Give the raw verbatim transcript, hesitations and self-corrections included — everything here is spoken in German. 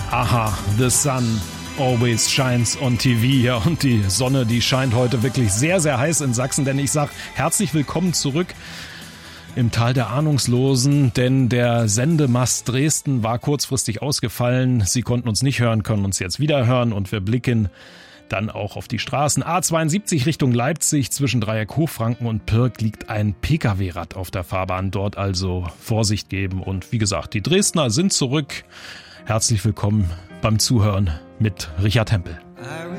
Aha, the sun always shines on T V. Ja, und die Sonne, die scheint heute wirklich sehr, sehr heiß in Sachsen, denn ich sage herzlich willkommen zurück im Tal der Ahnungslosen, denn der Sendemast Dresden war kurzfristig ausgefallen. Sie konnten uns nicht hören, können uns jetzt wieder hören und wir blicken dann auch auf die Straßen. A zweiundsiebzig Richtung Leipzig, zwischen Dreieck Hochfranken und Pirk liegt ein P K W-Rad auf der Fahrbahn. Dort also Vorsicht geben. Und wie gesagt, die Dresdner sind zurück. Herzlich willkommen beim Zuhören mit Richard Hempel.